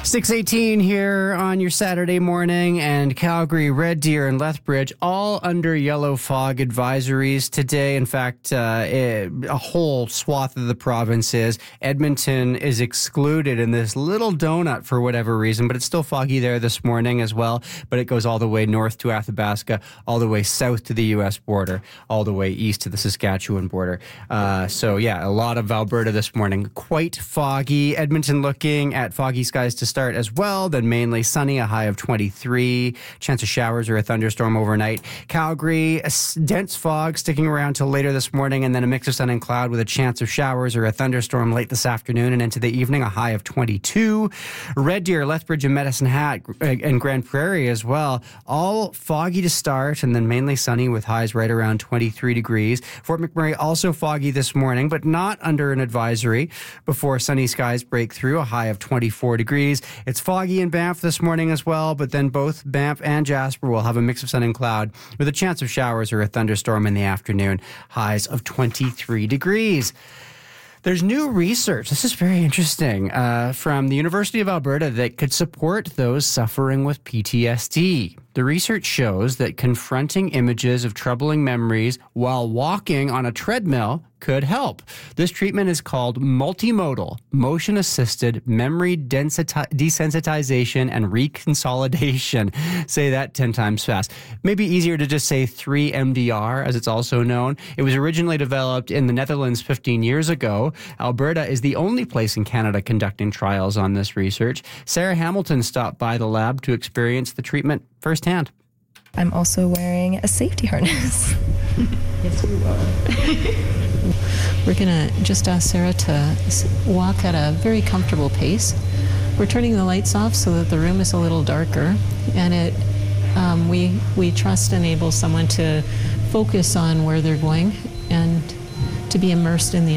6:18 here on your Saturday morning, and Calgary, Red Deer, and Lethbridge all under yellow fog advisories today. In fact, a whole swath of the province is. Edmonton is excluded in this little donut for whatever reason, but it's still foggy there this morning as well. But it goes all the way north to Athabasca, all the way south to the U.S. border, all the way east to the Saskatchewan border. So, yeah, a lot of Alberta this morning. Quite foggy. Edmonton looking at foggy skies to start as well, then mainly sunny, a high of 23. Chance of showers or a thunderstorm overnight. Calgary, a dense fog sticking around till later this morning, and then a mix of sun and cloud with a chance of showers or a thunderstorm late this afternoon and into the evening, a high of 22. Red Deer, Lethbridge, and Medicine Hat, and Grand Prairie as well, all foggy to start, and then mainly sunny with highs right around 23 degrees. Fort McMurray also foggy this morning, but not under an advisory before sunny skies break through, a high of 24 degrees. It's foggy in Banff this morning as well, but then both Banff and Jasper will have a mix of sun and cloud with a chance of showers or a thunderstorm in the afternoon, highs of 23 degrees. There's new research, this is very interesting, from the University of Alberta that could support those suffering with PTSD. The research shows that confronting images of troubling memories while walking on a treadmill could help. This treatment is called multimodal, motion-assisted memory desensitization and reconsolidation. Say that 10 times fast. Maybe easier to just say 3-MDR, as it's also known. It was originally developed in the Netherlands 15 years ago. Alberta is the only place in Canada conducting trials on this research. Sarah Hamilton stopped by the lab to experience the treatment firsthand. I'm also wearing a safety harness. Yes, we will. We're going to just ask Sarah to walk at a very comfortable pace. We're turning the lights off so that the room is a little darker, and we trust enables someone to focus on where they're going and to be immersed in the